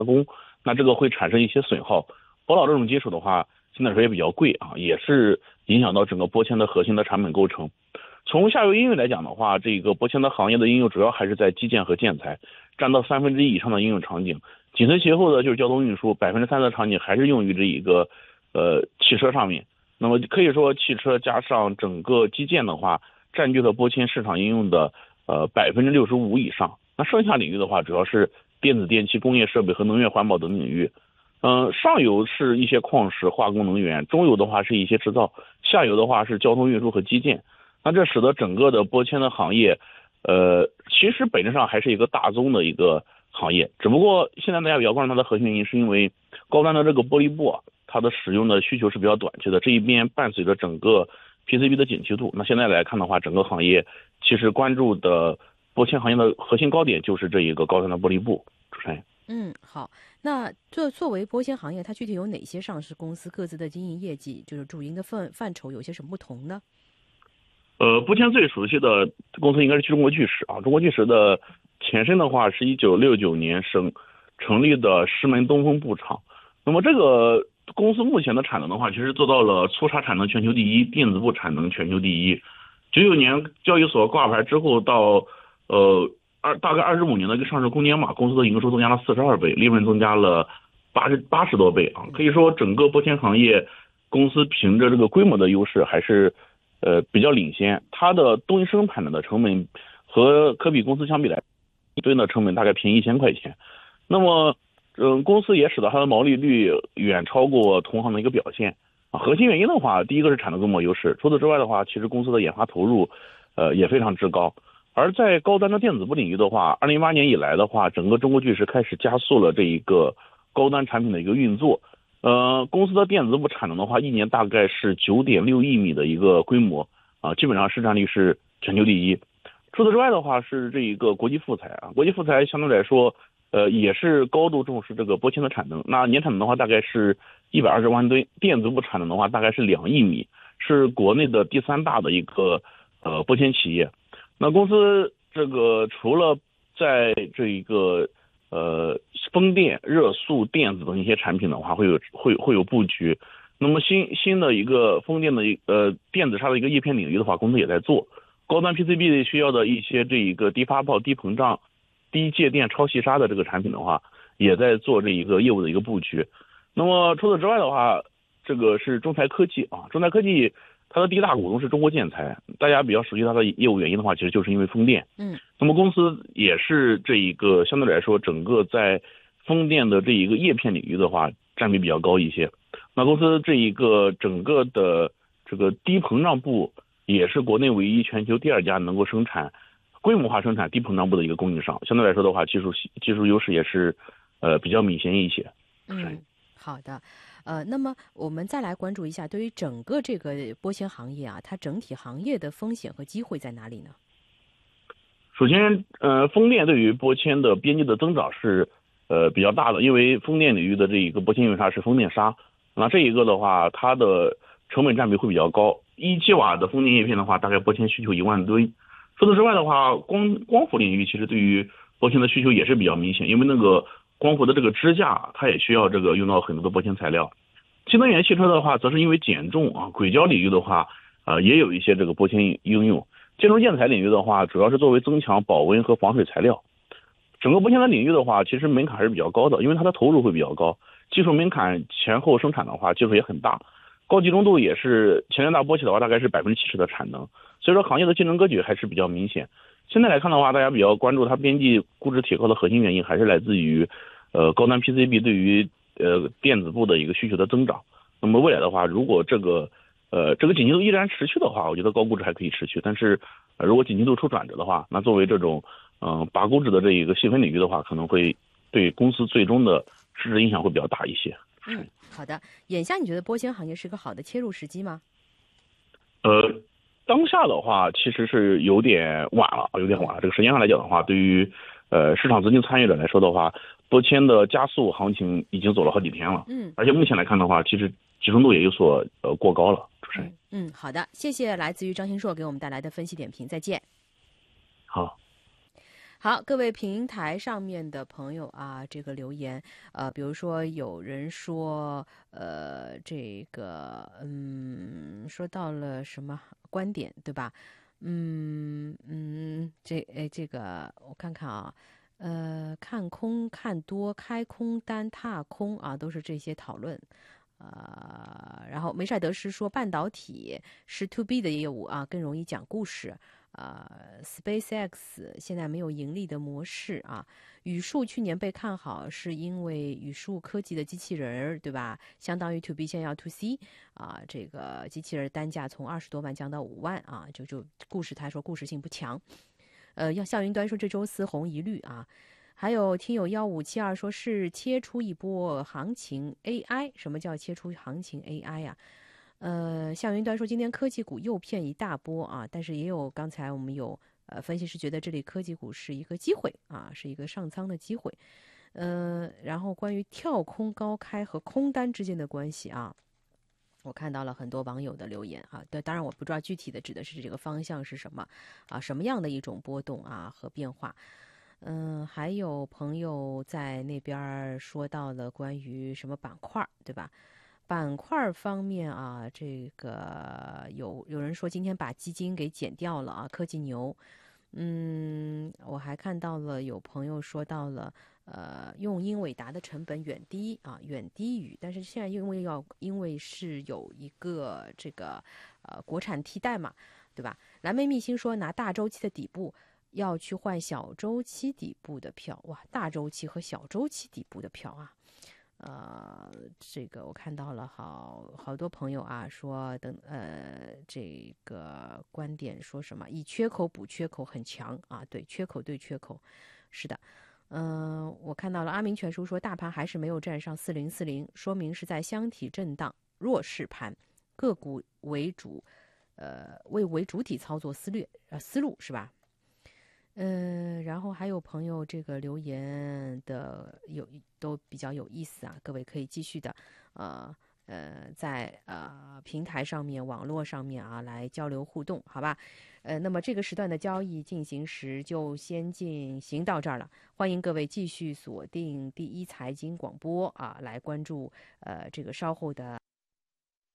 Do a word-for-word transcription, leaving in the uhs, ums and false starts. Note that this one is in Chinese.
工，那这个会产生一些损耗。保老这种基础的话，现在说也比较贵啊，也是影响到整个玻纤的核心的产品构成。从下游应用来讲的话，这个玻纤的行业的应用主要还是在基建和建材，占到三分之一以上的应用场景。紧随其后的就是交通运输，百分之三的场景还是用于这一个呃汽车上面。那么可以说，汽车加上整个基建的话，占据了玻纤市场应用的呃百分之六十五以上。那剩下领域的话，主要是电子电器、工业设备和能源环保等领域。嗯、呃，上游是一些矿石、化工、能源；中游的话是一些制造；下游的话是交通运输和基建。那这使得整个的玻纤的行业，呃，其实本质上还是一个大宗的一个行业，只不过现在大家比较关注它的核心原因，是因为高端的这个玻璃布啊，它的使用的需求是比较短缺的。这一边伴随着整个 P C B 的景气度，那现在来看的话，整个行业其实关注的玻纤行业的核心高点就是这一个高端的玻璃布。主持人。 嗯，好。那作作为玻纤行业，它具体有哪些上市公司各自的经营业绩，就是主营的范范畴有些什么不同呢？ 呃，玻纤最熟悉的公司应该是中国巨石啊。中国巨石的前身的话是一九六九年生成立的石门东风布厂。那么这个公司目前的产能的话，其实做到了粗砂产能全球第一，电子布产能全球第一。九九年交易所挂牌之后到呃二大概二十五年的一个上市空间嘛，公司的营收增加了四十二倍，利润增加了八十八十多倍啊。可以说整个玻纤行业公司凭着这个规模的优势还是。呃，比较领先，它的东西生产的成本和可比公司相比来，一吨的成本大概便宜一千块钱。那么，嗯、呃，公司也使得它的毛利率远超过同行的一个表现。啊，核心原因的话，第一个是产能规模优势，除此之外的话，其实公司的研发投入，呃，也非常之高。而在高端的电子布领域的话，二零一八年以来的话，整个中国巨石开始加速了这一个高端产品的一个运作。呃，公司的电子布产能的话，一年大概是九点六亿米的一个规模啊，基本上市占率是全球第一。除此之外的话，是这一个国际富材啊，国际富材相对来说，呃，也是高度重视这个玻纤的产能。那年产能的话，大概是一百二十万吨，电子布产能的话，大概是两亿米，是国内的第三大的一个呃玻纤企业。那公司这个除了在这一个呃，风电、热塑、电子等一些产品的话，会有会会有布局。那么新新的一个风电的一呃电子纱的一个叶片领域的话，公司也在做。高端 P C B 需要的一些这一个低发泡、低膨胀、低介电、超细纱的这个产品的话，也在做这一个业务的一个布局。那么除此之外的话，这个是中材科技啊，中材科技。它的第一大股东是中国建材，大家比较熟悉它的业务原因的话，其实就是因为风电。 嗯， 那么公司也是这一个相对来说，整个在风电的这一个叶片领域的话，占比比较高一些。那公司这一个整个的这个低膨胀布，也是国内唯一、全球第二家能够生产规模化生产低膨胀布的一个供应商。相对来说的话，技术技术优势也是呃比较明显一些。 嗯，好的。呃，那么我们再来关注一下，对于整个这个玻纤行业啊，它整体行业的风险和机会在哪里呢？ 首先，呃，风电对于玻纤的边际的增长是呃比较大的，因为风电领域的这一个玻纤用纱是风电纱，那这一个的话，它的成本占比会比较高。一千瓦的风电叶片的话，大概玻纤需求一万吨。除此之外的话，光光伏领域其实对于玻纤的需求也是比较明显，因为那个光伏的这个支架，它也需要这个用到很多的玻纤材料。新能源汽车的话，则是因为减重啊，硅胶领域的话，呃，也有一些这个玻纤应用。建筑建材领域的话，主要是作为增强保温和防水材料。整个玻纤的领域的话，其实门槛还是比较高的，因为它的投入会比较高，技术门槛前后生产的话，技术也很大，高集中度也是前联大玻企的话，大概是百分之七十的产能，所以说行业的竞争格局还是比较明显。现在来看的话，大家比较关注它边际估值提高的核心原因，还是来自于呃高端 P C B 对于呃电子布的一个需求的增长。那么未来的话，如果这个呃这个景气度依然持续的话，我觉得高估值还可以持续。但是、呃、如果景气度出转折的话，那作为这种嗯、呃、拔估值的这一个细分领域的话，可能会对公司最终的市值影响会比较大一些。 嗯，好的。眼下你觉得玻纤行业是个好的切入时机吗？ 呃，当下的话其实是有点晚了，有点晚了。这个时间上来讲的话，对于呃市场资金参与者来说的话，玻纤的加速行情已经走了好几天了。 嗯， 而且目前来看的话，其实集中度也有所呃过高了。主持人， 嗯，嗯，好的，谢谢来自于张新硕给我们带来的分析点评，再见。 好。 好，各位平台上面的朋友啊，这个留言，呃，比如说有人说，呃，这个，嗯，说到了什么观点，对吧？嗯嗯，这哎，这个我看看啊，呃，看空、看多、开空单、踏空啊，都是这些讨论。呃，然后梅赛德斯说，半导体是 to B 的业务啊，更容易讲故事。呃，SpaceX 现在没有盈利的模式啊。语数去年被看好，是因为语数科技的机器人儿，对吧？相当于 to B 现在要 to C 啊，这个机器人单价从二十多万降到五万啊，就就故事他说故事性不强。呃，要笑云端说这周四红一绿啊。还有听友幺五七二说是切出一波行情 A I， 什么叫切出行情 A I 啊？呃，向云端说今天科技股又骗一大波啊，但是也有刚才我们有呃分析师觉得这里科技股是一个机会啊，是一个上仓的机会。呃，然后关于跳空高开和空单之间的关系啊，我看到了很多网友的留言啊，对，当然我不知道具体的指的是这个方向是什么啊，什么样的一种波动啊和变化。嗯，还有朋友在那边说到了关于什么板块，对吧？板块方面啊，这个有有人说今天把基金给减掉了啊，科技牛。嗯，我还看到了有朋友说到了，呃，用英伟达的成本远低啊，远低于，但是现在因为要因为是有一个这个呃国产替代嘛，对吧？蓝莓密星说拿大周期的底部要去换小周期底部的票，哇，大周期和小周期底部的票啊。呃，这个我看到了好好多朋友啊说等呃这个观点说什么以缺口补缺口很强啊，对，缺口对缺口，是的。嗯、呃，我看到了阿明全书说大盘还是没有站上四零四零，说明是在箱体震荡弱势盘，个股为主，呃为为主体操作思略呃思路是吧？嗯，然后还有朋友这个留言的有都比较有意思啊，各位可以继续的，呃呃，在呃平台上面、网络上面啊来交流互动，好吧？呃，那么这个时段的交易进行时就先进行到这儿了，欢迎各位继续锁定第一财经广播啊，来关注呃这个稍后的。